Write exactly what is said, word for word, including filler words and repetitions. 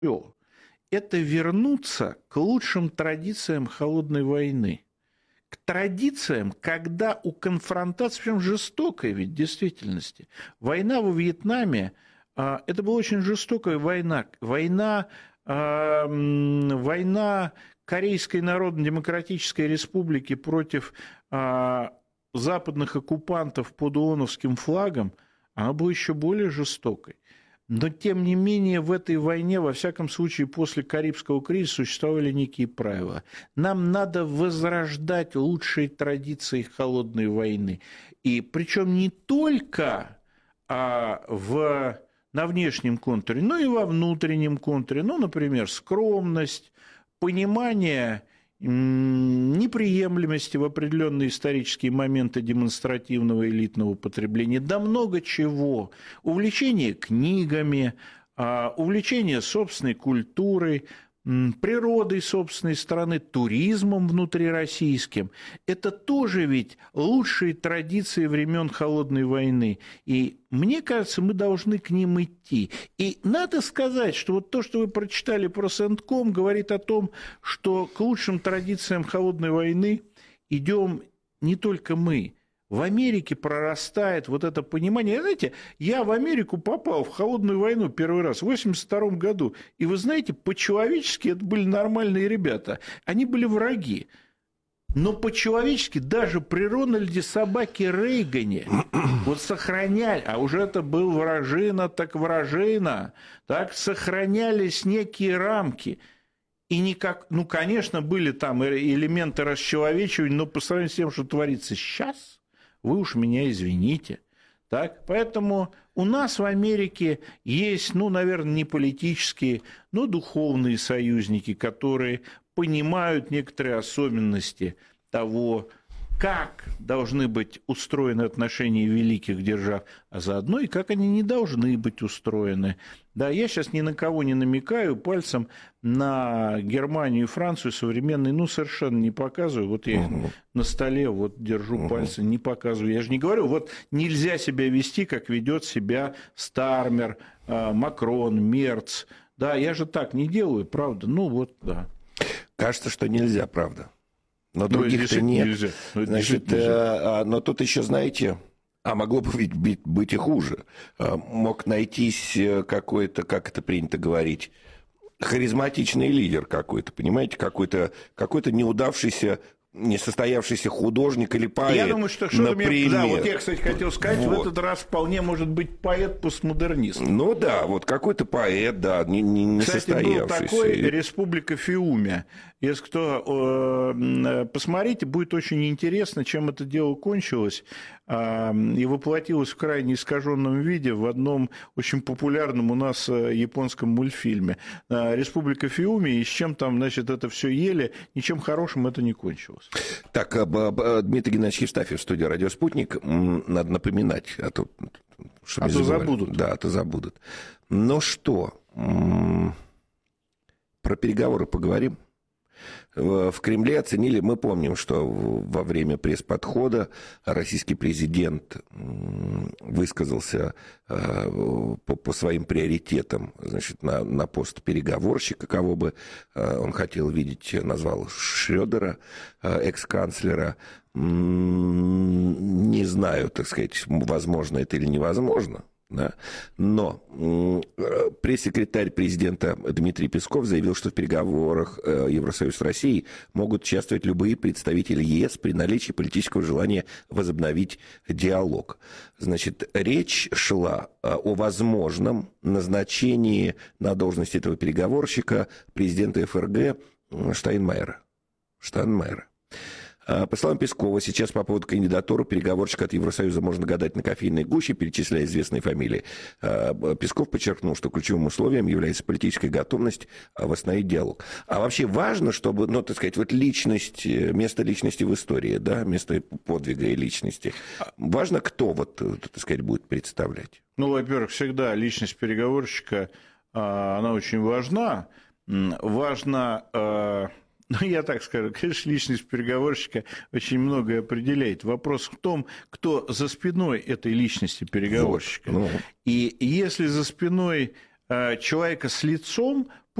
Всё. Это вернуться к лучшим традициям холодной войны. К традициям, когда у конфронтации, причем жестокой ведь в действительности, война во Вьетнаме, а, это была очень жестокая война. Война, а, м, война Корейской Народно-Демократической Республики против а, западных оккупантов под ООНовским флагом, она была еще более жестокой. Но, тем не менее, в этой войне, во всяком случае, после Карибского кризиса существовали некие правила. Нам надо возрождать лучшие традиции холодной войны. И причем не только а, в, на внешнем контуре, но и во внутреннем контуре. Ну, например, скромность, понимание неприемлемости в определенные исторические моменты демонстративного элитного потребления, да много чего. Увлечение книгами, увлечение собственной культурой, природой собственной страны, туризмом внутрироссийским. Это тоже ведь лучшие традиции времен Холодной войны. И мне кажется, мы должны к ним идти. И надо сказать, что вот то, что вы прочитали про Сентком, говорит о том, что к лучшим традициям Холодной войны идем не только мы. В Америке прорастает вот это понимание. Знаете, я в Америку попал в холодную войну первый раз в восемьдесят втором году. И вы знаете, по-человечески это были нормальные ребята. Они были враги. Но по-человечески даже при Рональде собаке Рейгане вот сохраняли, а уже это был вражина, так вражина, так сохранялись некие рамки. И никак, ну, конечно, были там элементы расчеловечивания, но по сравнению с тем, что творится сейчас, вы уж меня извините. Так? Поэтому у нас в Америке есть, ну, наверное, не политические, но духовные союзники, которые понимают некоторые особенности того, как должны быть устроены отношения великих держав, а заодно и как они не должны быть устроены. Да, я сейчас ни на кого не намекаю пальцем на Германию и Францию современные, ну, совершенно не показываю. Вот я их угу. на столе вот держу угу. пальцем, не показываю. Я же не говорю, вот нельзя себя вести, как ведет себя Стармер, Макрон, Мерц. Да, я же так не делаю, правда. Ну, вот, да. Кажется, что нельзя, правда. Но других-то нет. Нельзя. Значит, э, но тут еще, знаете, а могло бы ведь быть, быть и хуже. Мог найтись какой-то, как это принято говорить, харизматичный лидер какой-то, понимаете, какой-то, какой-то неудавшийся, несостоявшийся художник или поэт. Я думаю, что что-то мне... Да, вот я, кстати, хотел сказать, вот. В этот раз вполне может быть поэт-постмодернист. Ну да, вот какой-то поэт, да, не, не, не кстати, состоявшийся. Кстати, был такой «Республика Фиуме». Если кто... Э, посмотрите, будет очень интересно, чем это дело кончилось э, и воплотилось в крайне искаженном виде в одном очень популярном у нас японском мультфильме. Э, «Республика Фиуме», и с чем там, значит, это все ели, ничем хорошим это не кончилось. Так, Дмитрий Геннадьевич Евстафьев, студия «Радио Спутник». Надо напоминать, а то, а то забудут. Да, а то забудут. Ну что, про переговоры поговорим. В Кремле оценили, мы помним, что во время пресс-подхода российский президент высказался по, по своим приоритетам, значит, на, на пост переговорщика, кого бы он хотел видеть, назвал Шрёдера, экс-канцлера. Не знаю, так сказать, возможно это или невозможно. Да? Но э, пресс-секретарь президента Дмитрий Песков заявил, что в переговорах э, Евросоюз с Россией могут участвовать любые представители ЕС при наличии политического желания возобновить диалог. Значит, речь шла э, о возможном назначении на должность этого переговорщика президента ФРГ Штайнмайера. Штайнмайера. По словам Пескова, сейчас по поводу кандидатуры переговорщика от Евросоюза можно гадать на кофейной гуще, перечисляя известные фамилии. Песков подчеркнул, что ключевым условием является политическая готовность восстановить диалог. А вообще важно, чтобы, ну, так сказать, вот личность, место личности в истории, да, место подвига и личности. Важно, кто, вот, так сказать, будет представлять. Ну, во-первых, всегда личность переговорщика, она очень важна. Важно... Ну, я так скажу, конечно, личность переговорщика очень многое определяет. Вопрос в том, кто за спиной этой личности переговорщика. Вот, ну. И если за спиной человека с лицом,